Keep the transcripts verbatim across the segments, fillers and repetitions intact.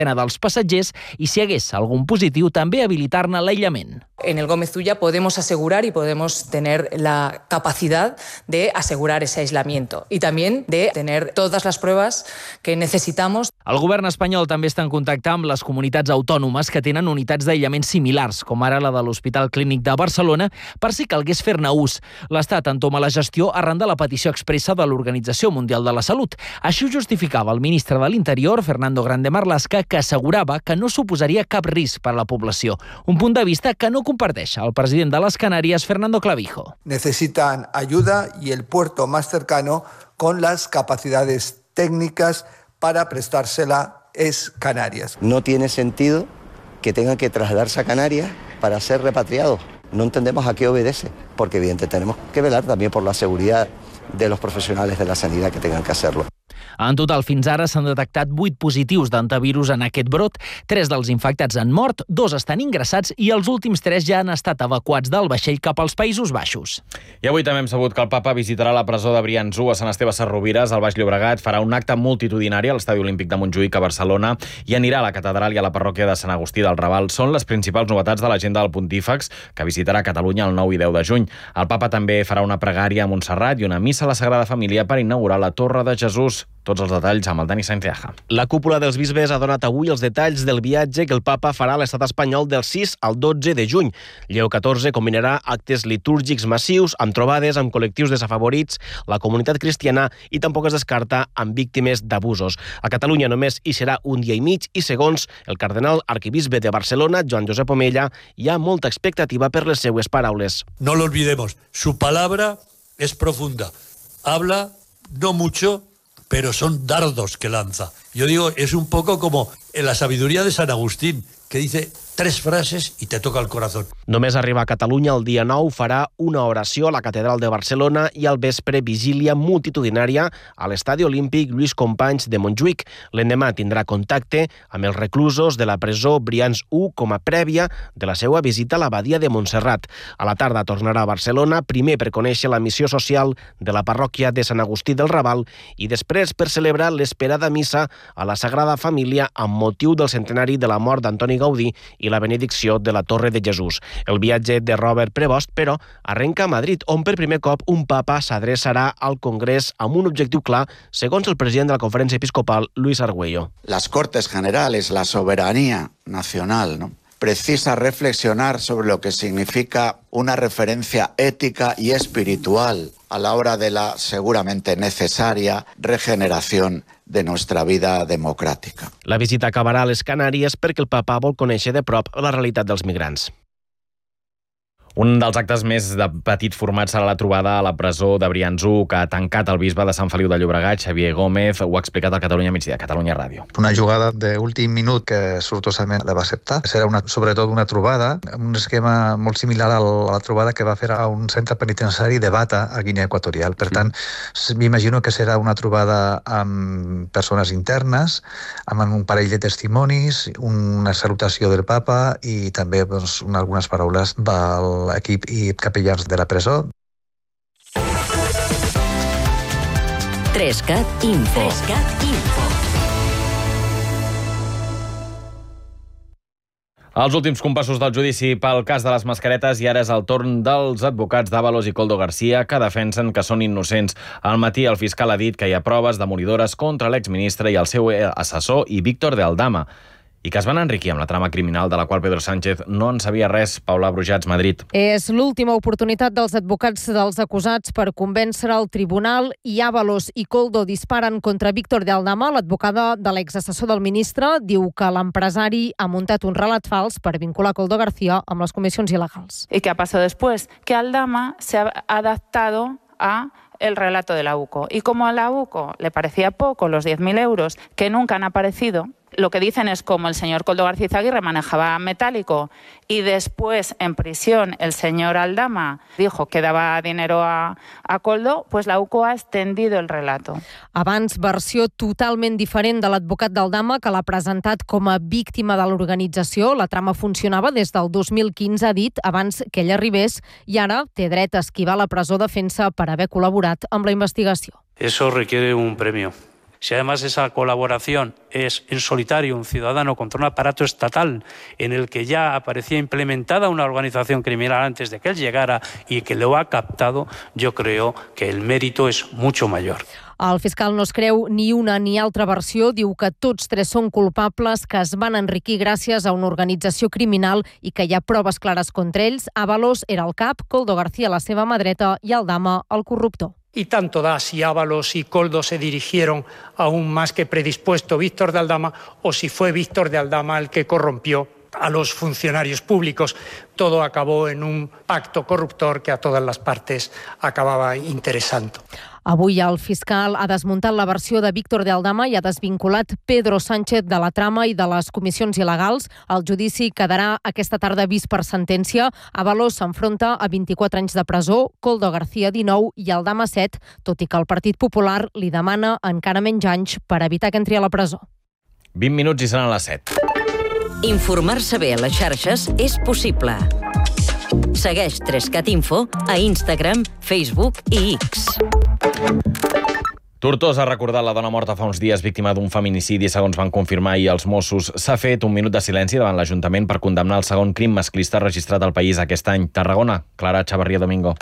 dels passatgers i, si hi hagués algun positiu, també habilitar-ne l'aïllament. En el Gómez Ulla podemos asegurar y podemos tener la capacidad de asegurar ese aislamiento y también de tener todas las pruebas que necesitamos. El govern espanyol també està en contacte amb les comunitats autònomes que tenen unitats d'aïllament similars, com ara la de l'Hospital Clínic de Barcelona, per si calgués fer-ne ús. L'Estat entoma la gestió arran de la petició expressa de l'Organització Mundial de la Salut. Així ho justificava el ministre de l'Interior, Fernando Grande Marlaska, que assegurava que no suposaria cap risc per a la població. Un punt de vista que no comparteix el president de les Canàries, Fernando Clavijo. Necesitan ayuda y el puerto más cercano con las capacidades técnicas para prestársela es Canarias. No tiene sentido que tengan que trasladarse a Canarias para ser repatriados. No entendemos a qué obedece, porque evidentemente tenemos que velar también por la seguridad de los profesionales de la sanidad que tengan que hacerlo. En total, fins ara s'han detectat vuit positius d'antivirus en aquest brot. Tres dels infectats han mort, dos estan ingressats i els últims tres ja han estat evacuats del vaixell cap als Països Baixos. I avui també hem sabut que el papa visitarà la presó de Brians u a Sant Esteve Sesrovires, al Baix Llobregat, farà un acte multitudinari a l'Estadi Olímpic de Montjuïc a Barcelona i anirà a la catedral i a la parròquia de Sant Agustí del Raval. Són les principals novetats de l'agenda del Pontífex, que visitarà Catalunya el nou i deu de juny. El papa també farà una pregària a Montserrat i una missa a la Sagrada Família per inaugurar la Torre de Jesús. Tots els detalls amb el Dani Sainz-Eaja. La cúpula dels bisbes ha donat avui els detalls del viatge que el papa farà a l'estat espanyol del sis al dotze de juny. Lleó catorze combinarà actes litúrgics massius amb trobades amb col·lectius desafavorits, la comunitat cristiana i tampoc es descarta amb víctimes d'abusos. A Catalunya només hi serà un dia i mig i, segons el cardenal arquebisbe de Barcelona, Joan Josep Omella, hi ha molta expectativa per les seues paraules. No lo olvidemos, su palabra es profunda. Habla no mucho, pero son dardos que lanza. Yo digo, es un poco como en la sabiduría de San Agustín, que dice tres frases y te toca el corazón. Només arribar a Catalunya el dia nou farà una oració a la Catedral de Barcelona i al vespre vigília multitudinària a l'Estadi Olímpic Lluís Companys de Montjuïc. L'endemà tindrà contacte amb els reclusos de la presó Brians u com a prèvia de la seva visita a l'abadia de Montserrat. A la tarda tornarà a Barcelona, primer per conèixer la missió social de la parròquia de Sant Agustí del Raval i després per celebrar l'esperada missa a la Sagrada Família amb motiu del centenari de la mort d'Antoni Gaudí i la benedicció de la Torre de Jesús. El viatge de Robert Prevost, però, arrenca a Madrid, on per primer cop un papa s'adreçarà al Congrés amb un objectiu clar, segons el president de la Conferència Episcopal, Luis Argüello. Las Cortes Generales, la soberanía nacional, ¿no?, precisa reflexionar sobre lo que significa una referencia ética y espiritual a la hora de la seguramente necesaria regeneración de nuestra vida democràtica. La visita acabarà a les Canàries perquè el papa vol conèixer de prop la realitat dels migrants. Un dels actes més de petit format serà la trobada a la presó de Brians u, que ha tancat el bisbe de Sant Feliu de Llobregat, Xavier Gómez. Ho ha explicat a Catalunya Migdia, Catalunya Ràdio. Una jugada d'últim minut que sortosament la va acceptar. Serà una, sobretot una trobada, un esquema molt similar a la trobada que va fer a un centre penitenciari de Bata, a Guinea Equatorial. Per tant, m'imagino que serà una trobada amb persones internes, amb un parell de testimonis, una salutació del papa i també doncs, algunes paraules del l'equip i capellans de la presó. Trescat Info. Trescat Info. Els últims compassos del judici pel cas de les mascaretes i ara és el torn dels advocats d'Ábalos i Koldo García, que defensen que són innocents. Al matí el fiscal ha dit que hi ha proves demolidores contra l'exministre i el seu assessor i Víctor de Aldama, i que es van enriquir amb la trama criminal de la qual Pedro Sánchez no en sabia res. Paula Brujats, Madrid. És l'última oportunitat dels advocats dels acusats per convèncer el tribunal i Ábalos i Koldo disparen contra Víctor de Aldama. L'advocada de l'exassessor del ministre diu que l'empresari ha muntat un relat fals per vincular Koldo García amb les comissions il·legals. ¿Y qué ha pasado después? Que Aldama se ha adaptado a el relato de la U C O. Y como a la U C O le parecía poco los diez mil euros que nunca han aparecido, lo que dicen es como el señor Koldo García Izaguirre manejaba metálico y después en prisión el señor Aldama dijo que daba dinero a, a Koldo, pues la U C O ha extendido el relato. Abans, versió totalment diferent de l'advocat d'Aldama, que l'ha presentat com a víctima de l'organització. La trama funcionava des del dos mil quinze, ha dit, abans que ell arribés, i ara té dret a esquivar la presó de fent-se per haver col·laborat amb la investigació. Eso requiere un premio. Si además esa colaboración es en solitario un ciudadano contra un aparato estatal en el que ya aparecía implementada una organización criminal antes de que él llegara y que lo ha captado, yo creo que el mérito es mucho mayor. El fiscal no es creu ni una ni altra versió. Diu que tots tres són culpables, que es van enriquir gràcies a una organització criminal i que hi ha proves clares contra ells. Ábalos era el cap, Koldo García la seva mà dreta i Aldama el corruptor. Y tanto da si Ábalos y Koldo se dirigieron a un más que predispuesto Víctor de Aldama o si fue Víctor de Aldama el que corrompió a los funcionarios públicos. Todo acabó en un pacto corruptor que a todas las partes acababa interesando. Avui el fiscal ha desmuntat la versió de Víctor de Aldama i ha desvinculat Pedro Sánchez de la trama i de les comissions il·legals. El judici quedarà aquesta tarda vist per sentència. Ábalos s'enfronta a vint-i-quatre anys de presó, Koldo García dinou i Aldama set, tot i que el Partit Popular li demana encara menys anys per evitar que entri a la presó. vint minuts i seran les set. Informar-se bé a les xarxes és possible. Segueix Trescat Info a Instagram, Facebook i X. Tortosa ha recordat la dona morta fa uns dies víctima d'un feminicidi, segons van confirmar ahir els Mossos. S'ha fet un minut de silenci davant l'Ajuntament per condemnar el segon crim masclista registrat al país aquest any. Tarragona, Clara Chavarria Domingo.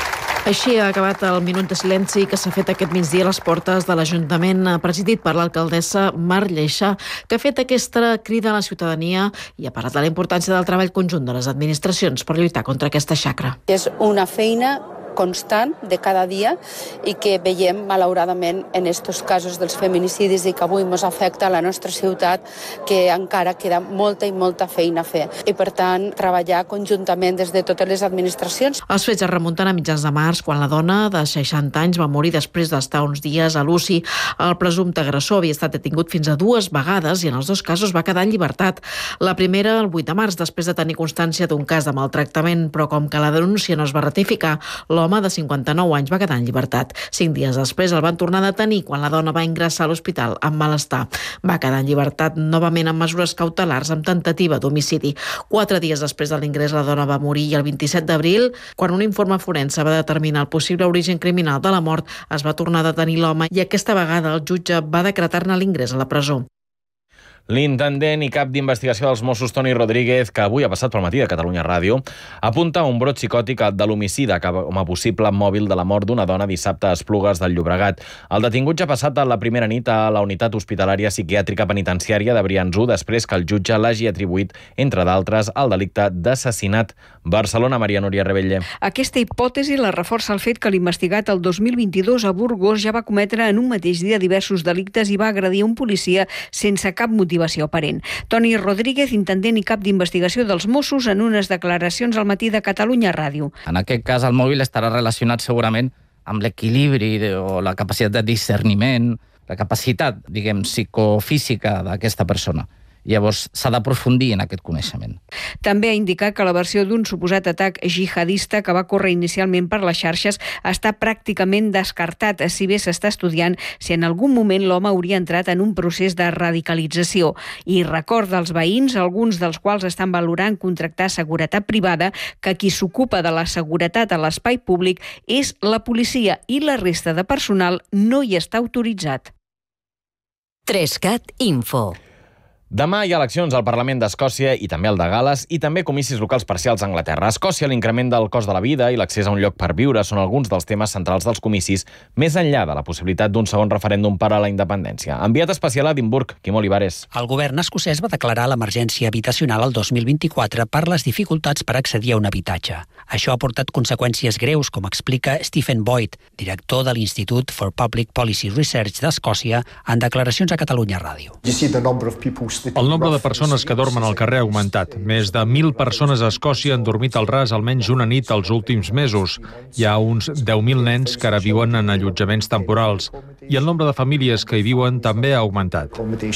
Així ha acabat el minut de silenci que s'ha fet aquest migdia a les portes de l'Ajuntament, presidit per l'alcaldessa Mar Lleixà, que ha fet aquesta crida a la ciutadania i ha parlat de la importància del treball conjunt de les administracions per lluitar contra aquesta xacra. És una feina constant de cada dia i que veiem malauradament en estos casos dels feminicidis i que avui ens afecta a la nostra ciutat, que encara queda molta i molta feina a fer. I per tant, treballar conjuntament des de totes les administracions. Els fets es remunten a mitjans de març, quan la dona de seixanta anys va morir després d'estar uns dies a l'U C I. El presumpte agressor havia estat detingut fins a dues vegades i en els dos casos va quedar en llibertat. La primera el vuit de març, després de tenir constància d'un cas de maltractament, però com que la denúncia no es va ratificar, l'home de cinquanta-nou anys va quedar en llibertat. Cinc dies després el van tornar a detenir quan la dona va ingressar a l'hospital amb malestar. Va quedar en llibertat novament amb mesures cautelars amb tentativa d'homicidi. Quatre dies després de l'ingrés la dona va morir i el vint-i-set d'abril, quan un informe forense va determinar el possible origen criminal de la mort, es va tornar a detenir l'home i aquesta vegada el jutge va decretar-ne l'ingrés a la presó. L'intendent i cap d'investigació dels Mossos, Toni Rodríguez, que avui ha passat pel matí de Catalunya Ràdio, apunta a un brot psicòtic de l'homicida com a possible mòbil de la mort d'una dona dissabte a Esplugues del Llobregat. El detingut ja ha passat a la primera nit a la unitat hospitalària psiquiàtrica penitenciària de Brians-u després que el jutge l'hagi atribuït, entre d'altres, al delicte d'assassinat. Barcelona, Maria Núria Rebelle. Aquesta hipòtesi la reforça el fet que l'investigat el dos mil vint-i-dos a Burgos ja va cometre en un mateix dia diversos delictes i va agredir un policia sense cap motivació aparent. Toni Rodríguez, intendent i cap d'investigació dels Mossos, en unes declaracions al matí de Catalunya Ràdio. En aquest cas, el mòbil estarà relacionat segurament amb l'equilibri o la capacitat de discerniment, la capacitat, diguem, psicofísica d'aquesta persona. Llavors, s'ha d'aprofundir en aquest coneixement. També ha indicat que la versió d'un suposat atac jihadista que va córrer inicialment per les xarxes està pràcticament descartat, si bé s'està estudiant si en algun moment l'home hauria entrat en un procés de radicalització. I recorda als veïns, alguns dels quals estan valorant contractar seguretat privada, que qui s'ocupa de la seguretat a l'espai públic és la policia i la resta de personal no hi està autoritzat. Trescat Info. Demà hi ha eleccions al Parlament d'Escòcia i també al de Gal·les i també comicis locals parcials a Anglaterra. A Escòcia, l'increment del cost de la vida i l'accés a un lloc per viure són alguns dels temes centrals dels comicis, més enllà de la possibilitat d'un segon referèndum per a la independència. Enviat especial a Edimburg, Quim Olivares. El govern escocès va declarar l'emergència habitacional el dos mil vint-i-quatre per les dificultats per accedir a un habitatge. Això ha portat conseqüències greus, com explica Stephen Boyd, director de l'Institut for Public Policy Research d'Escòcia, en declaracions a Catalunya Ràdio. El nombre de persones que dormen al carrer ha augmentat. Més de mil persones a Escòcia han dormit al ras almenys una nit els últims mesos. Hi ha uns deu mil nens que ara viuen en allotjaments temporals i el nombre de famílies que hi viuen també ha augmentat.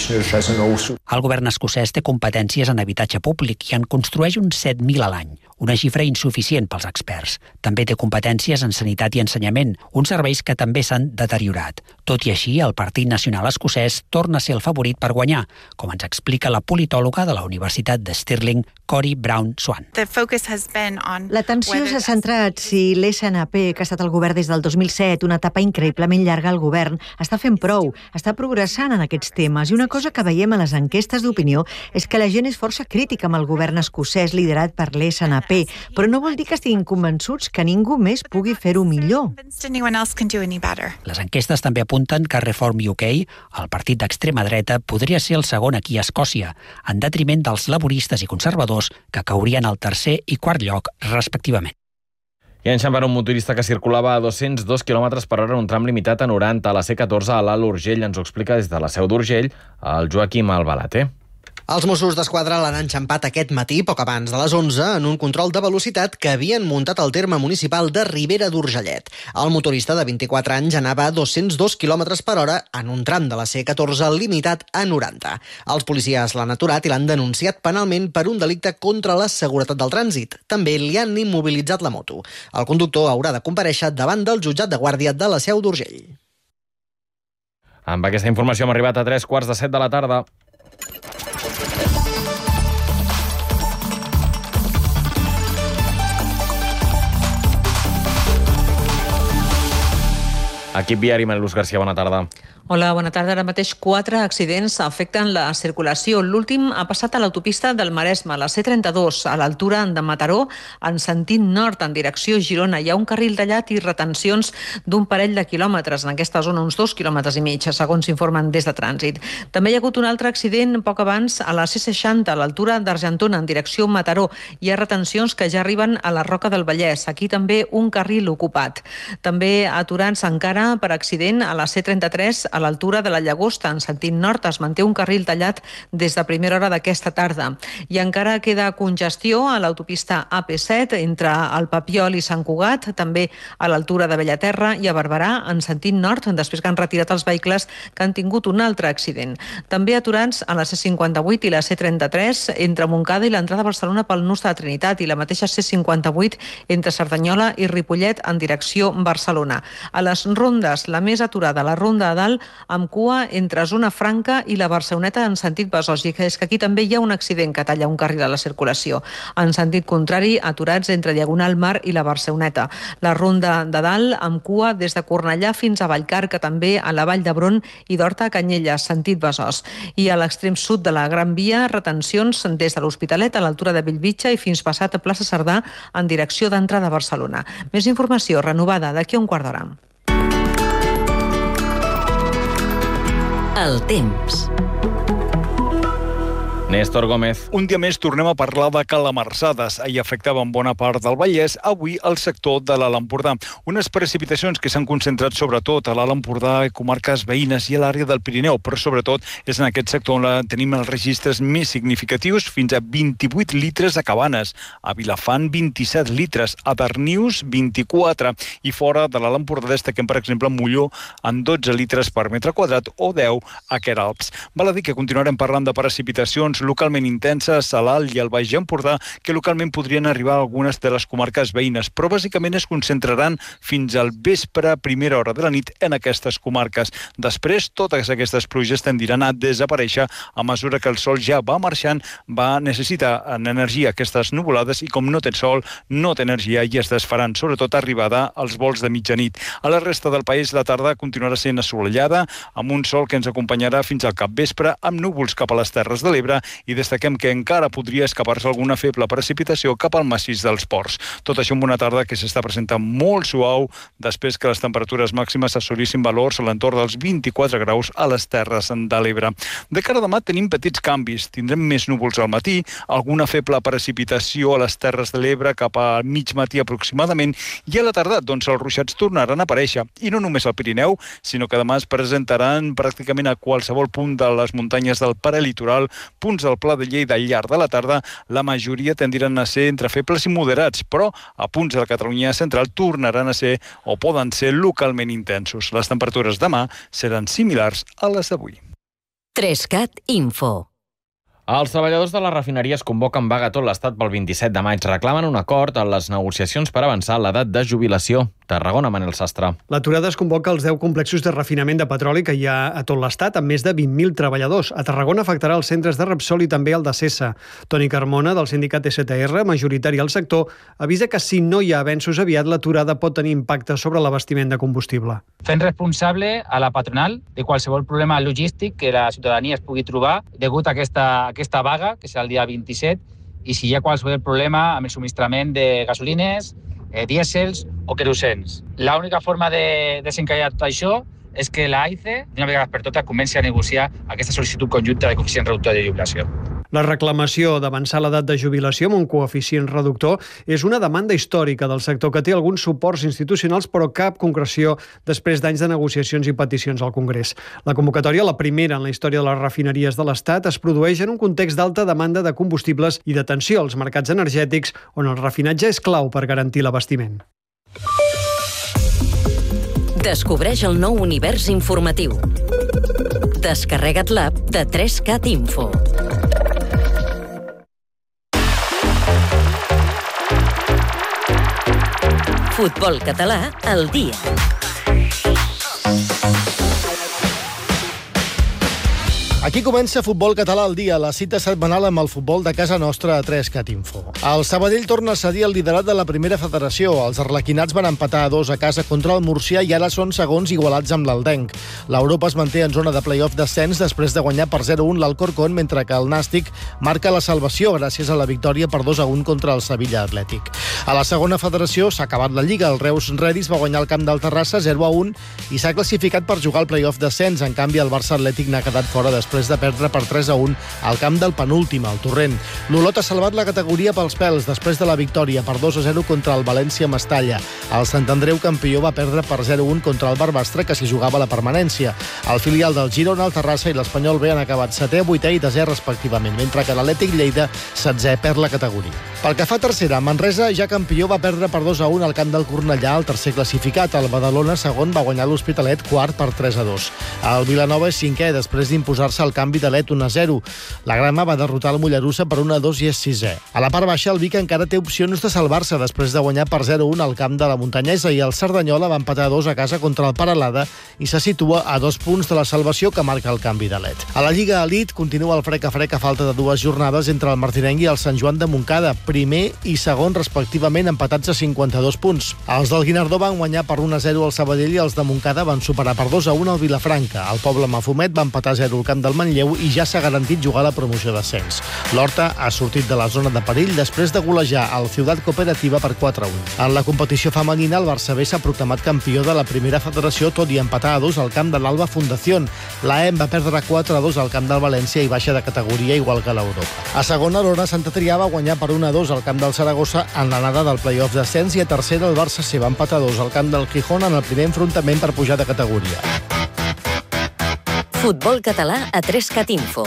El govern escocès té competències en habitatge públic i en construeix uns set mil a l'any, una xifra insuficient pels experts. També té competències en sanitat i ensenyament, uns serveis que també s'han deteriorat. Tot i així, el Partit Nacional Escocès torna a ser el favorit per guanyar, com ens explica la politòloga de la Universitat de Stirling, Cory Brown Swan. L'atenció s'ha centrat si l'S N P, que ha estat al govern des del dos mil set, una etapa increïblement llarga al govern, està fent prou, està progressant en aquests temes. I una cosa que veiem a les enquestes d'opinió és que la gent és força crítica amb el govern escocès liderat per l'S N P, però no vol dir que estiguin convençuts que ningú més pugui fer-ho millor. Les enquestes també apunten que Reform U K, el partit d'extrema dreta, podria ser el segon aquí a Escòcia, en detriment dels laboristes i conservadors, que caurien al tercer i quart lloc, respectivament. I ha enxampat un motorista que circulava a dos-cents dos quilòmetres per hora en un tram limitat a noranta a la C catorze a l'Alt Urgell. Ens ho explica des de la Seu d'Urgell el Joaquim Albalate. Els Mossos d'Esquadra l'han enxampat aquest matí, poc abans de les onze, en un control de velocitat que havien muntat al terme municipal de Ribera d'Urgellet. El motorista de vint-i-quatre anys anava a dos-cents dos quilòmetres per hora en un tram de la C catorze limitat a noranta. Els policies l'han aturat i l'han denunciat penalment per un delicte contra la seguretat del trànsit. També li han immobilitzat la moto. El conductor haurà de comparèixer davant del jutjat de guàrdia de la Seu d'Urgell. Amb aquesta informació hem arribat a tres quarts de set de la tarda. Equip viari, Mariluz García, bona tarda. Hola, bona tarda. Ara mateix quatre accidents afecten la circulació. L'últim ha passat a l'autopista del Maresme, la C trenta-dos, a l'altura de Mataró, en sentit nord, en direcció Girona. Hi ha un carril tallat i retencions d'un parell de quilòmetres. En aquesta zona, uns dos quilòmetres i mig, segons informen des de trànsit. També hi ha hagut un altre accident poc abans a la C seixanta, a l'altura d'Argentona, en direcció Mataró. Hi ha retencions que ja arriben a la Roca del Vallès. Aquí també un carril ocupat. També aturats encara per accident a la C trenta-tres, a l'altura de la Llagosta, en sentit nord, es manté un carril tallat des de primera hora d'aquesta tarda. I encara queda congestió a l'autopista A P set entre el Papiol i Sant Cugat, també a l'altura de Bellaterra i a Barberà, en sentit nord, després que han retirat els vehicles que han tingut un altre accident. També aturats a la C cinquanta-vuit i la C trenta-tres entre Montcada i l'entrada a Barcelona pel nus de la Trinitat i la mateixa C cinquanta-vuit entre Cerdanyola i Ripollet en direcció Barcelona. A les rondes, la més aturada, la ronda de dalt, amb cua entre Zona Franca i la Barceloneta en sentit Besòs, i que és que aquí també hi ha un accident que talla un carril a la circulació. En sentit contrari, aturats entre Diagonal Mar i la Barceloneta. La ronda de dalt amb cua des de Cornellà fins a Vallcarca, també a la Vall d'Hebron i d'Horta a Canyelles, sentit Besòs. I a l'extrem sud de la Gran Via, retencions des de l'Hospitalet a l'altura de Bellvitge i fins passat a plaça Cerdà en direcció d'entrada a Barcelona. Més informació renovada d'aquí a un quart d'hora. El temps. Néstor Gómez. Un dia més tornem a parlar de calamarsades. Ahir afectaven bona part del Vallès, avui el sector de l'Alt Empordà. Unes precipitacions que s'han concentrat sobretot a l'Alt Empordà, comarques veïnes i a l'àrea del Pirineu, però sobretot és en aquest sector on tenim els registres més significatius, fins a vint-i-vuit litres a Cabanes, a Vilafant vint-i-set litres, a Darnius vint-i-quatre i fora de l'Alt Empordà destaquem per exemple Molló amb dotze litres per metre quadrat o deu a Queralbs. Val a dir que continuarem parlant de precipitacions localment intenses a l'Alt i al Baix Empordà, que localment podrien arribar a algunes de les comarques veïnes, però bàsicament es concentraran fins al vespre, primera hora de la nit, en aquestes comarques. Després, totes aquestes pluges tendiran a desaparèixer a mesura que el sol ja va marxant, va necessitar en energia aquestes nuvolades i com no té sol, no té energia i es desfaran, sobretot arribada als vols de mitjanit. A la resta del país, la tarda continuarà sent assolellada, amb un sol que ens acompanyarà fins al capvespre, amb núvols cap a les Terres de l'Ebre i destaquem que encara podria escapar-se alguna feble precipitació cap al massís dels Ports. Tot això amb una tarda que s'està presentant molt suau després que les temperatures màximes assolissin valors a l'entorn dels vint-i-quatre graus a les Terres de l'Ebre. De cara a demà tenim petits canvis. Tindrem més núvols al matí, alguna feble precipitació a les Terres de l'Ebre cap a mig matí aproximadament i a la tarda doncs els ruixats tornaran a aparèixer. I no només al Pirineu, sinó que demà es presentaran pràcticament a qualsevol punt de les muntanyes del prelitoral, punts del Pla de Lleida al llarg de la tarda, la majoria tendiran a ser entre febles i moderats, però a punts de la Catalunya central tornaran a ser o poden ser localment intensos. Les temperatures demà seran similars a les d'avui. tres cat Info. Els treballadors de la refineria es convoquen vaga a tot l'Estat pel vint-i-set de maig. Reclamen un acord en les negociacions per avançar l'edat de jubilació. Tarragona, Manel Sastre. L'aturada es convoca als deu complexos de refinament de petroli que hi ha a tot l'Estat, amb més de vint mil treballadors. A Tarragona afectarà els centres de Repsol i també el de Sesa. Toni Carmona, del sindicat S T R, majoritari al sector, avisa que si no hi ha avenços aviat, l'aturada pot tenir impacte sobre l'abastiment de combustible. Fent responsable a la patronal de qualsevol problema logístic que la ciutadania es pugui trobar degut a aquesta, aquesta vaga, que serà el dia vint-i-set, i si hi ha qualsevol problema amb el subministrament de gasolines, eh, dièsels o querosens. L'única forma de desencallar tot això és que l'AICE, d'una vegada per totes, comenci a negociar aquesta sol·licitud conjunta de coeficient reductor de jubilació. La reclamació d'avançar l'edat de jubilació amb un coeficient reductor és una demanda històrica del sector que té alguns suports institucionals però cap concreció després d'anys de negociacions i peticions al Congrés. La convocatòria, la primera en la història de les refineries de l'Estat, es produeix en un context d'alta demanda de combustibles i de tensió als mercats energètics on el refinatge és clau per garantir l'abastiment. Descobreix el nou univers informatiu. Descarrega't l'app de tres cat Info. Futbol català al dia. Aquí comença Futbol Català al dia, la cita setmanal amb el futbol de casa nostra a tres cat Info. El Sabadell torna a cedir el liderat de la primera federació. Els arlequinats van empatar a dos a casa contra el Murcià i ara són segons igualats amb l'Aldenc. L'Europa es manté en zona de play-off d'ascens després de guanyar per zero a un l'Alcorcón, mentre que el Nàstic marca la salvació gràcies a la victòria per dos a un contra el Sevilla Atlètic. A la segona federació s'ha acabat la Lliga. El Reus Redis va guanyar el camp del Terrassa zero a un i s'ha classificat per jugar al play-off d'ascens. En canvi, el Barça Atlètic n'ha quedat fora després després de perdre per tres a un al camp del penúltim, al Torrent. L'Olot ha salvat la categoria pels pèls després de la victòria per dos a zero contra el València Mestalla. El Sant Andreu campió va perdre per zero a un contra el Barbastre, que s'hi jugava la permanència. El filial del Girona, el Terrassa i l'Espanyol B han acabat setè, vuitè i desè respectivament, mentre que l'Atlètic Lleida, setzè, perd la categoria. Pel que fa a tercera, Manresa, ja campió, va perdre per dos a un al camp del Cornellà, el tercer classificat. El Badalona, segon, va guanyar l'Hospitalet, quart, per tres a dos. El Vilanova és cinquè, després d'imposar-se al canvi de l'Et un a zero. La Grama va derrotar el Mollerussa per un a dos i és sisè. A la part baixa, el Vic encara té opcions de salvar-se després de guanyar per zero a un al camp de la Muntanyesa i el Cerdanyola va empatar a dos a casa contra el Paralada i se situa a dos punts de la salvació que marca el canvi de l'Et. A la Lliga Elite continua el frec a frec a falta de dues jornades entre el Martinenc i el Sant Joan de Montcada, primer i segon respectivament, empatats a cinquanta-dos punts. Els del Guinardó van guanyar per un a zero al Sabadell i els de Montcada van superar per dos a un al Vilafranca. El Poble Mafumet va empatar a zero al camp del Manlleu i ja s'ha garantit jugar la promoció d'ascens. L'Horta ha sortit de la zona de perill després de golejar el Ciutat Cooperativa per quatre a un. En la competició femenina, el Barça B s'ha proclamat campió de la primera federació, tot i empatar a dos al camp de l'Alba Fundación. La E M va perdre quatre a dos al camp del València i baixa de categoria igual que l'Europa. A segona, l'Ona Santa Trià va guanyar per un a dos al camp del Saragossa en l'anada del play-off d'ascens i a tercera el Barça C va empatar a dos al camp del Gijón en el primer enfrontament per pujar de categoria. Futbol català a tres cat Info.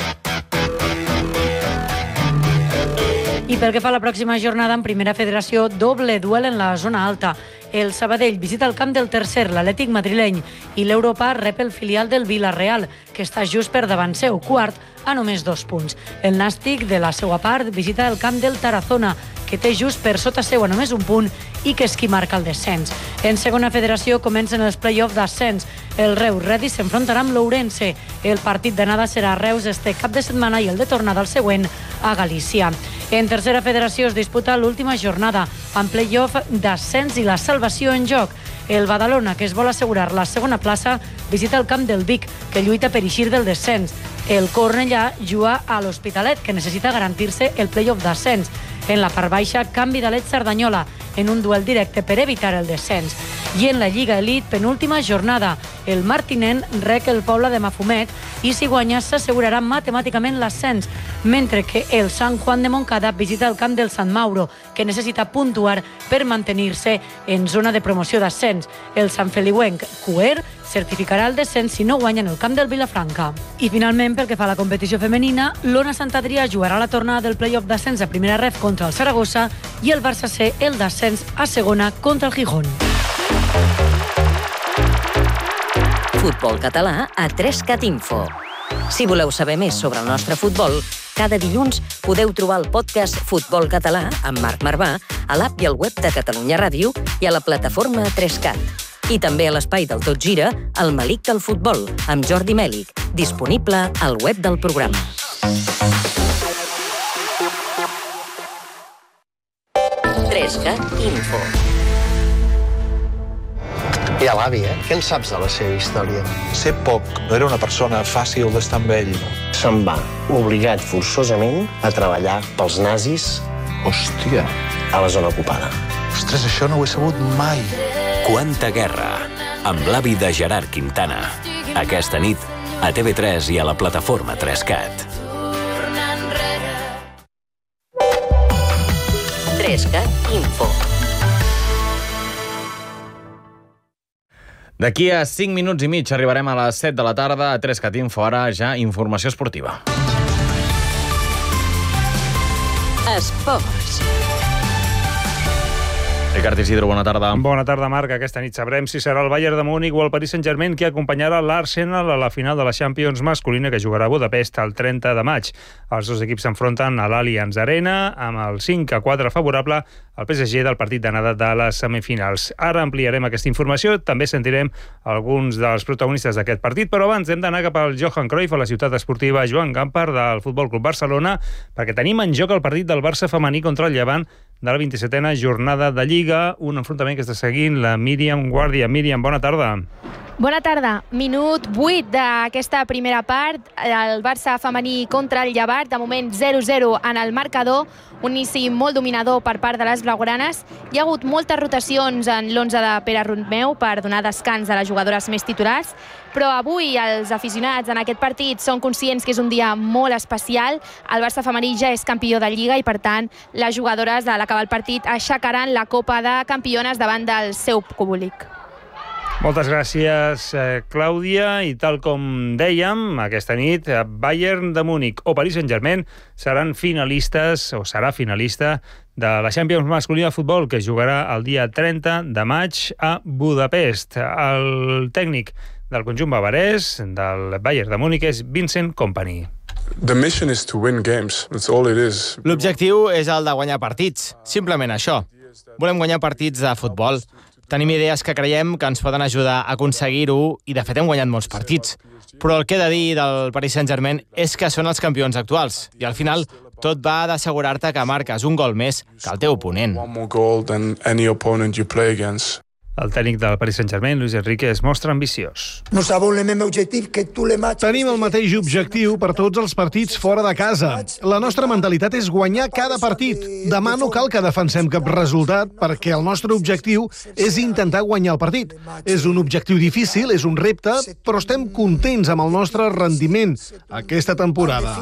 I pel que fa a la pròxima jornada en primera federació, doble duel en la zona alta. El Sabadell visita el camp del tercer, l'Atlètic madrileny, i l'Europa rep el filial del Villarreal, que està just per davant seu, quart, a només dos punts. El Nàstic, de la seva part, visita el camp del Tarazona, que té just per sota seu a només un punt i que és qui marca el descens. En segona federació comencen els play-off d'ascens. El Reus Redis s'enfrontarà amb l'Ourense. El partit d'anada serà a Reus este cap de setmana i el de tornada al següent a Galícia. En tercera federació es disputa l'última jornada amb play-off d'ascens i la salvació en joc. El Badalona, que es vol assegurar la segona plaça, visita el camp del Vic, que lluita per eixir del descens. El Cornellà juga a l'Hospitalet, que necessita garantir-se el play-off d'ascens. En la part baixa, canvi d'Alet Cerdanyola, en un duel directe per evitar el descens. I en la Lliga Elite, penúltima jornada, el Martinenc rec el Poble de Mafumet i si guanya s'assegurarà matemàticament l'ascens, mentre que el Sant Juan de Montcada visita el camp del Sant Mauro, que necessita puntuar per mantenir-se en zona de promoció d'ascens. El Sant Feliuenc Cuer certificarà el descens si no guanya en el camp del Vilafranca. I finalment, pel que fa a la competició femenina, l'Ona Sant Adrià jugarà la tornada del play-off d'ascens a primera ref contra el Saragossa i el Barça C el d'ascens a segona contra el Gijón. Futbol català a tres cat Info. Si voleu saber més sobre el nostre futbol, Cada dilluns podeu trobar el podcast Futbol Català amb Marc Marvà a l'app i al web de Catalunya Ràdio i a la plataforma tres cat. I també a l'espai del Tot Gira, el Melic del Futbol, amb Jordi Mèlic, disponible al web del programa. tres cat Info. Mira l'avi, eh? Què en saps de la seva història? Sé poc. No era una persona fàcil d'estar amb ell. Se'n va, obligat forçosament a treballar pels nazis. Hòstia. A la zona ocupada. Ostres, això no ho he sabut mai. Quanta guerra, amb l'avi de Gerard Quintana. Aquesta nit, a T V tres i a la plataforma tres cat. tres cat Info. D'aquí a cinc minuts i mig arribarem a les set de la tarda a tres cat Info. Ara ja informació esportiva. Esports. Ricard Isidro, bona tarda. Bona tarda, Marc. Aquesta nit sabrem si serà el Bayern de Múnich o el Paris Saint-Germain qui acompanyarà l'Arsenal a la final de la Champions masculina que jugarà a Budapest el trenta de maig. Els dos equips s'enfronten a l'Allianz Arena amb el cinc a quatre favorable al P S G del partit d'anada de les semifinals. Ara ampliarem aquesta informació, també sentirem alguns dels protagonistes d'aquest partit, però abans hem d'anar cap al Johan Cruyff, a la ciutat esportiva Joan Gamper del Futbol Club Barcelona, perquè tenim en joc el partit del Barça femení contra el Llevant de la vint-i-setena jornada de Lliga, un enfrontament que està seguint la Míriam Guàrdia. Míriam, bona tarda. Bona tarda. Minut vuit d'aquesta primera part. El Barça femení contra el Llevant, de moment zero zero en el marcador. Un inici molt dominador per part de les blaugranes. Hi ha hagut moltes rotacions en l'onze de Pere Romeu per donar descans a les jugadores més titulars, però avui els aficionats en aquest partit són conscients que és un dia molt especial. El Barça femení ja és campió de Lliga i, per tant, les jugadores a l'acabar el partit aixecaran la Copa de Campiones davant del seu públic. Moltes gràcies, Clàudia. I tal com dèiem, aquesta nit, Bayern de Múnich o Paris Saint-Germain seran finalistes, o serà finalista, de la Champions masculina de futbol, que jugarà el dia trenta de maig a Budapest. El tècnic del conjunt bavarès, del Bayern de Múnich, és Vincent Kompany. L'objectiu és el de guanyar partits, simplement això. Volem guanyar partits de futbol. Tenim idees que creiem que ens poden ajudar a aconseguir-ho i, de fet, hem guanyat molts partits. Però el que he de dir del Paris Saint-Germain és que són els campions actuals i, al final, tot va d'assegurar-te que marques un gol més que el teu oponent. El tècnic del Paris Saint-Germain, Luis Enrique, es mostra ambiciós. Tenim el mateix objectiu per tots els partits fora de casa. La nostra mentalitat és guanyar cada partit. Demà no cal que defensem cap resultat perquè el nostre objectiu és intentar guanyar el partit. És un objectiu difícil, és un repte, però estem contents amb el nostre rendiment aquesta temporada.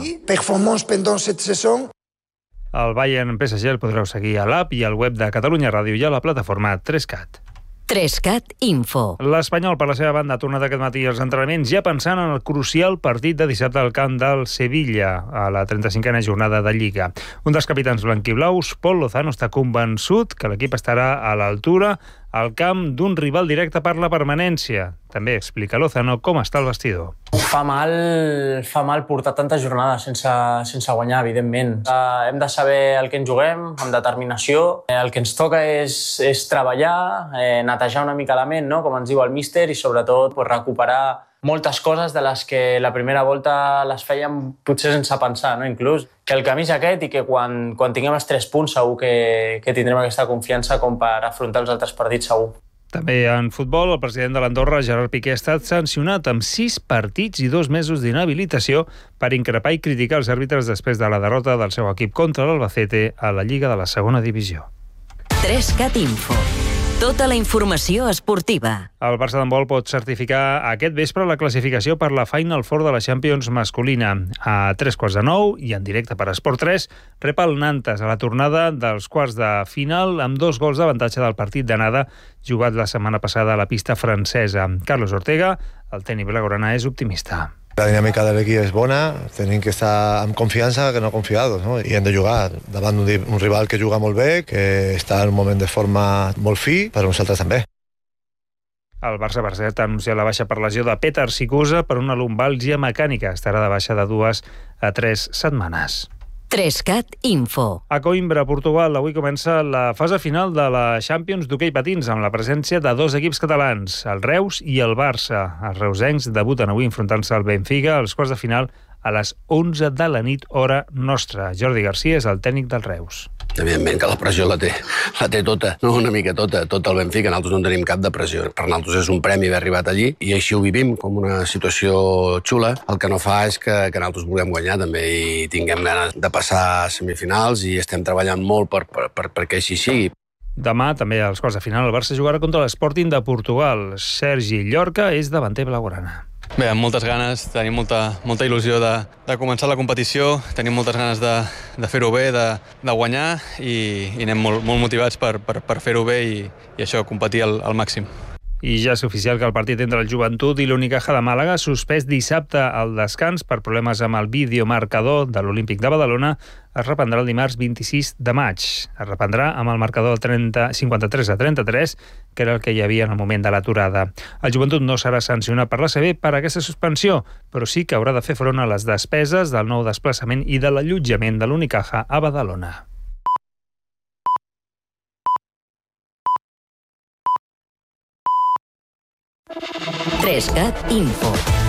El Bayern P S G el podreu seguir a l'app i al web de Catalunya Ràdio i a la plataforma tres cat. tres cat Info. L'Espanyol, per la seva banda, ha tornat aquest matí als entrenaments ja pensant en el crucial partit de dissabte al camp del Sevilla, a la trenta-cinquena jornada de Lliga. Un dels capitans blanquiblaus, Pol Lozano, està convençut que l'equip estarà a l'altura al camp d'un rival directe per la permanència. També explica Lozano com està el vestidor. Fa mal, fa mal portar tantes jornades sense, sense guanyar, evidentment. Uh, hem de saber el que ens juguem, amb determinació. Eh, el que ens toca és, és treballar, eh, netejar una mica la ment, no? Com ens diu el míster, i sobretot pues, recuperar moltes coses de les que la primera volta les fèiem potser sense pensar, no? Inclús que el camí és aquest i que quan, quan tinguem els tres punts segur que, que tindrem aquesta confiança com per afrontar els altres partits segur. També en futbol, el president de l'Andorra, Gerard Piqué, ha estat sancionat amb sis partits i dos mesos d'inhabilitació per increpar i criticar els àrbitres després de la derrota del seu equip contra l'Albacete a la Lliga de la segona divisió. tres cat Info. Tota la informació esportiva. El Barça d'handbol pot certificar aquest vespre la classificació per la Final Four de la Champions masculina. A tres quarts de nou i en directe per Esport tres, rep el Nantes a la tornada dels quarts de final amb dos gols d'avantatge del partit d'anada jugat la setmana passada a la pista francesa. Carlos Ortega, el tècnic blaugrana, és optimista. La dinàmica de l'equip és bona, tenim que estar amb confiança que no confiados, no? I hem de jugar davant un rival que juga molt bé, que està en un moment de forma molt fi, però nosaltres també. El Barça, per cert, ha anunciat la baixa per lesió de Petar Sikusa per una lumbàlgia mecànica. Estarà de baixa de dues a tres setmanes. trescat Info. A Coimbra, Portugal, avui comença la fase final de la Champions d'hoquei patins amb la presència de dos equips catalans, el Reus i el Barça. Els reusencs debuten avui enfrontant-se al Benfica als quarts de final a les onze de la nit, hora nostra. Jordi Garcia és el tècnic del Reus. Evidentment que la pressió la té, la té tota, no una mica tota, tot el Benfica. Nosaltres no tenim cap de pressió. Per nosaltres és un premi haver arribat allí i així ho vivim com una situació xula. El que no fa és que, que nosaltres vulguem guanyar també i tinguem ganes de passar a semifinals i estem treballant molt per, per, per, perquè així sigui. Demà, també als quarts de final, el Barça jugarà contra l'Sporting de Portugal. Sergi Llorca és davanter blaugrana. Bé, amb moltes ganes, tenim molta, molta il·lusió de, de començar la competició, tenim moltes ganes de, de fer-ho bé, de, de guanyar i, i anem molt, molt motivats per, per, per fer-ho bé i, i això, competir al, al màxim. I ja és oficial que el partit entre el Joventut i l'Unicaja de Màlaga, suspès dissabte al descans per problemes amb el videomarcador de l'Olímpic de Badalona, es reprendrà el dimarts vint-i-sis de maig. Es reprendrà amb el marcador trenta, cinquanta-tres a trenta-tres, que era el que hi havia en el moment de l'aturada. El Joventut no serà sancionat per l'A C B per aquesta suspensió, però sí que haurà de fer front a les despeses del nou desplaçament i de l'allotjament de l'Unicaja a Badalona. trescat Info.